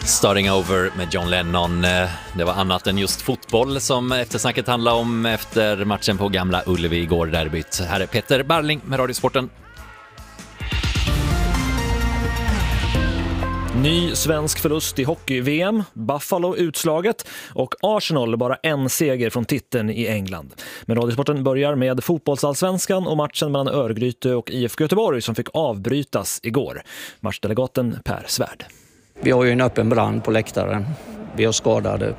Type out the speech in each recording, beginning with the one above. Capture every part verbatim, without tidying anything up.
Starting Over med John Lennon. Det var annat än just fotboll som eftersnacket handlade om efter matchen på Gamla Ullevi igår, derbyt. Här är Peter Barling med Radiosporten. Ny svensk förlust i hockey-V M, Buffalo utslaget och Arsenal bara en seger från titeln i England. Men Radiosporten börjar med fotbollsallsvenskan och matchen mellan Örgryte och I F K Göteborg som fick avbrytas igår. Matchdelegaten Per Svärd. Vi har ju en öppen brand på läktaren. Vi har skadade,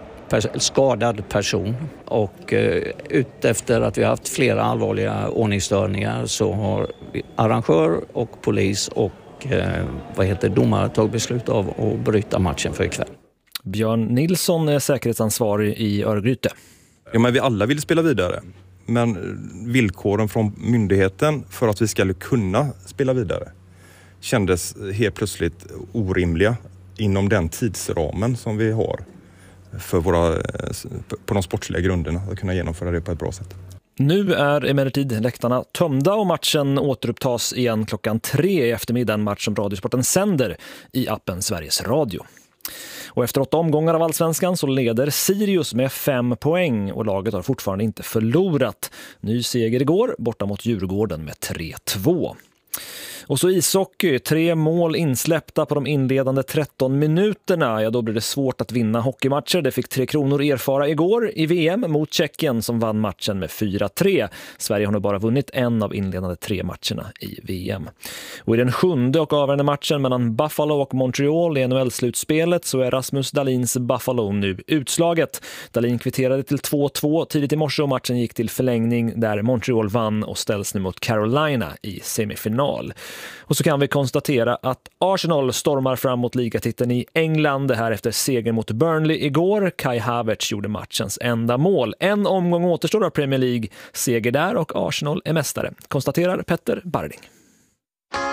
skadad person och eh, ut efter att vi har haft flera allvarliga ordningsstörningar så har arrangör och polis och eh, vad heter domare tagit beslut av att bryta matchen för ikväll. Björn Nilsson är säkerhetsansvarig i Örgryte. Ja, men vi alla vill spela vidare. Men villkoren från myndigheten för att vi ska kunna spela vidare kändes helt plötsligt orimliga inom den tidsramen som vi har för våra, på de sportsliga grunderna att kunna genomföra det på ett bra sätt. Nu är emellertid läktarna tömda och matchen återupptas igen klockan tre i eftermiddag, en match som Radiosporten sänder i appen Sveriges Radio. Och efter åtta omgångar av Allsvenskan så leder Sirius med fem poäng och laget har fortfarande inte förlorat. Ny seger igår borta mot Djurgården med tre två. Och så ishockey, tre mål insläppta på de inledande tretton minuterna. Ja, då blir det svårt att vinna hockeymatcher. Det fick Tre Kronor erfara igår i V M mot Tjeckien som vann matchen med fyra tre. Sverige har nu bara vunnit en av inledande tre matcherna i V M. Och i den sjunde och avgörande matchen mellan Buffalo och Montreal i N H L-slutspelet så är Rasmus Dahlins Buffalo nu utslaget. Dahlin kvitterade till två två tidigt i morse och matchen gick till förlängning där Montreal vann och ställs nu mot Carolina i semifinal. Och så kan vi konstatera att Arsenal stormar fram mot ligatiteln i England. Det här efter seger mot Burnley igår. Kai Havertz gjorde matchens enda mål. En omgång återstår av Premier League. Seger där och Arsenal är mästare, konstaterar Petter Barling.